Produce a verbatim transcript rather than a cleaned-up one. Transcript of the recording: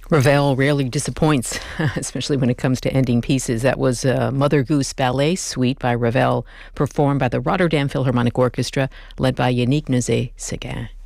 Ravel rarely disappoints, especially when it comes to ending pieces. That was uh, Mother Goose Ballet Suite by Ravel, performed by the Rotterdam Philharmonic Orchestra, led by Yannick Nézet-Séguin.